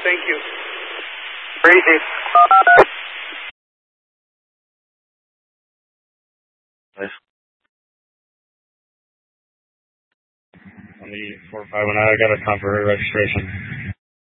Thank you. Crazy. Nice. On the 451, I got a temporary registration.